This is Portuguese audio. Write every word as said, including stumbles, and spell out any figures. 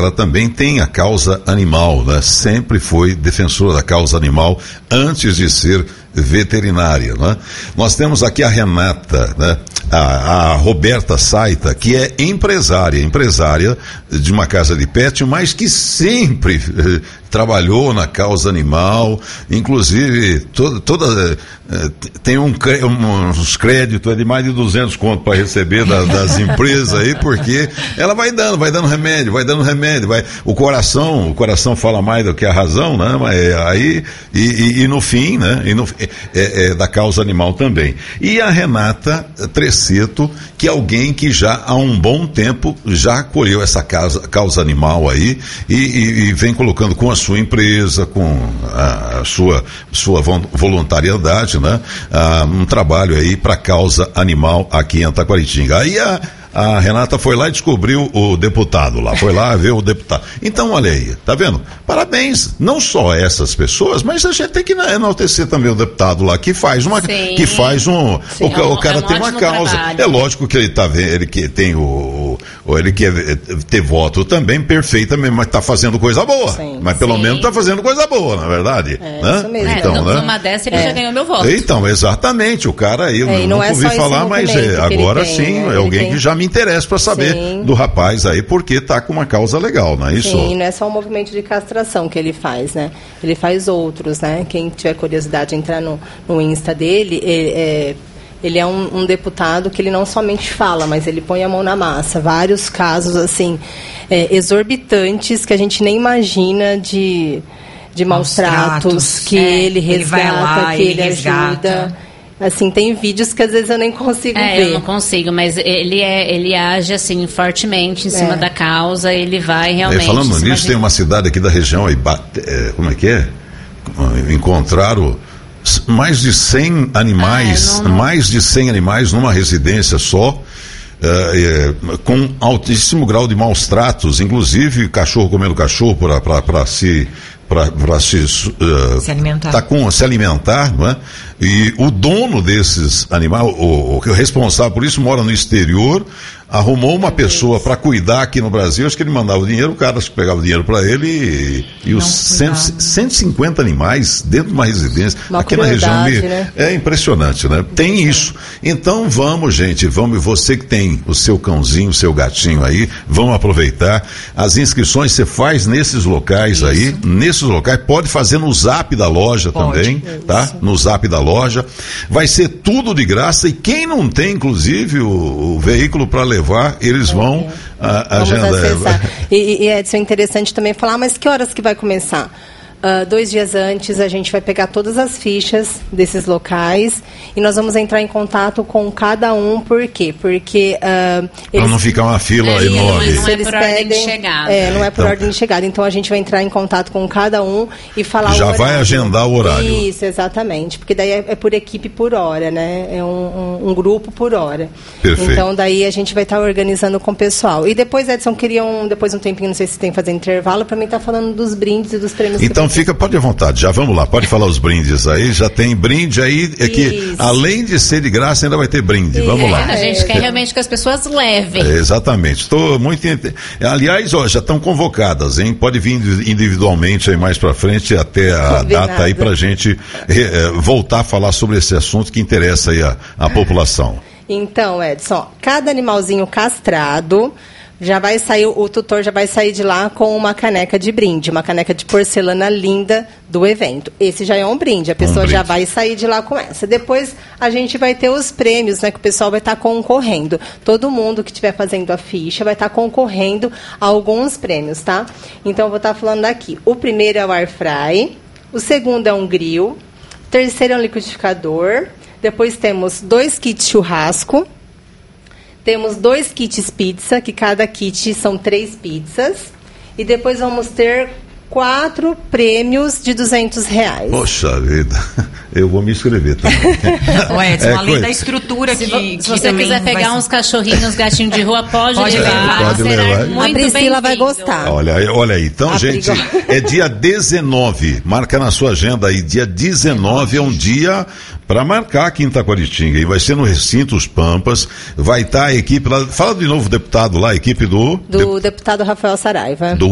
ela também tem a causa animal, né? Sempre foi defensora da causa animal antes de ser veterinária, né? Nós temos aqui a Renata, né? A, a Roberta Saita, que é empresária, empresária de uma casa de pet, mas que sempre eh, trabalhou na causa animal, inclusive toda, toda eh, tem um, um, uns créditos de mais de duzentos contos para receber da, das empresas aí, porque ela vai dando, vai dando remédio, vai dando remédio, vai, o coração, o coração fala mais do que a razão, né? Mas aí, e, e, e no fim, né? E no, é, é da causa animal também. E a Renata Treceto, que é alguém que já há um bom tempo já acolheu essa causa, causa animal aí e, e, e vem colocando com a sua empresa, com a, a sua, sua voluntariedade, né? Ah, um trabalho aí para a causa animal aqui em Taquaritinga. Aí a A Renata foi lá e descobriu o deputado lá, foi lá ver o deputado. Então, olha aí, tá vendo? Parabéns, não só essas pessoas, mas a gente tem que enaltecer também o deputado lá, que faz uma, Sim. que faz um, Sim, o, é um, o cara é um tem uma causa. Trabalho. É lógico que ele tá vendo, ele que tem o, o ele quer ter voto também, perfeitamente, mas tá fazendo coisa boa. Sim. Mas pelo Sim. menos tá fazendo coisa boa, na verdade. É, né? Isso mesmo. Então, é, né? Numa dessa ele é. já ganhou meu voto. Então, exatamente, o cara aí, eu é, não, não é ouvi falar, mas é, agora tem, sim, né? é alguém tem... que já me interessa para saber Sim. do rapaz aí, porque tá com uma causa legal, não é isso? Sim, não é só um movimento de castração que ele faz, né? Ele faz outros, né? Quem tiver curiosidade de entrar no, no Insta dele, ele é, ele é um, um deputado que ele não somente fala, mas ele põe a mão na massa. Vários casos, assim, é, exorbitantes que a gente nem imagina de, de maus tratos, que é, ele resgata, ele vai lá, que ele, ele ajuda. Assim, tem vídeos que às vezes eu nem consigo é, ver. Eu não consigo, mas ele, é, ele age assim fortemente em cima é. da causa, ele vai realmente... É, falando nisso, de... tem uma cidade aqui da região, aí, é, como é que é? Encontraram mais de cem animais, ah, não, não... mais de cem animais numa residência só, é, é, com altíssimo grau de maus tratos, inclusive cachorro comendo cachorro para se... para se, uh, se alimentar, tá com, se alimentar, não é? E o dono desses animais, o, o responsável por isso, mora no exterior, arrumou uma pessoa para cuidar aqui no Brasil. Acho que ele mandava o dinheiro, o cara pegava o dinheiro para ele e, e os cento, cento e cinquenta animais dentro de uma residência uma aqui na região, né? É impressionante, né? Tem isso. Então vamos, gente, vamos, você que tem o seu cãozinho, o seu gatinho aí, vamos aproveitar. As inscrições você faz nesses locais isso. aí, nesses locais, pode fazer no zap da loja pode. também, tá? Isso. No zap da loja. Vai ser tudo de graça e quem não tem, inclusive, o, o veículo para levar, eles vão é. a, agendar. E, e Edson, é interessante também falar, mas que horas que vai começar? Uh, dois dias antes, a gente vai pegar todas as fichas desses locais e nós vamos entrar em contato com cada um. Por quê? Porque... Uh, para não ficar uma fila é, enorme. Não é eles por pedem, ordem de chegada. É, não é por então, ordem de chegada. Então, a gente vai entrar em contato com cada um e falar já o horário. vai agendar o horário. Isso, exatamente. Porque daí é, é por equipe por hora, né? É um, um, um grupo por hora. Perfeito. Então, daí a gente vai estar organizando com o pessoal. E depois, Edson, queria um, depois um tempinho, não sei se tem que fazer intervalo, para mim estar tá falando dos brindes e dos prêmios. Então, fica, pode à vontade, já vamos lá, pode falar os brindes aí, já tem brinde aí, é que Isso. além de ser de graça ainda vai ter brinde, Isso. vamos lá. A gente quer realmente que as pessoas levem. É, exatamente, estou muito, aliás, ó, já estão convocadas, hein, pode vir individualmente aí mais pra frente até a Combinado. data aí pra gente é, voltar a falar sobre esse assunto que interessa aí a, a população. Então, Edson, cada animalzinho castrado já vai sair, o tutor já vai sair de lá com uma caneca de brinde, uma caneca de porcelana linda do evento. Esse já é um brinde, a pessoa um brinde. já vai sair de lá com essa. Depois a gente vai ter os prêmios, né, que o pessoal vai estar concorrendo. Todo mundo que estiver fazendo a ficha vai estar concorrendo a alguns prêmios, tá? Então eu vou estar falando aqui. O primeiro é o air fry, o segundo é um grill, o terceiro é um liquidificador, depois temos dois kits churrasco, temos dois kits pizza, que cada kit são três pizzas. E depois vamos ter quatro prêmios de duzentos reais. Poxa vida, eu vou me inscrever também. Ué, Edson, é, além coisa. da estrutura se que, vo, que se você quiser pegar ser... uns cachorrinhos, gatinhos de rua, pode, pode levar. Pode levar. Muito a Priscila vai gostar. Olha, olha aí, então, a gente, briga. é dia dezenove, marca na sua agenda aí, dia dezenove é um dia para marcar aqui em Taquaritinga, e vai ser no Recinto Os Pampas, vai estar tá a equipe lá, fala de novo o deputado lá, a equipe do... Do dep... deputado Rafael Saraiva. Do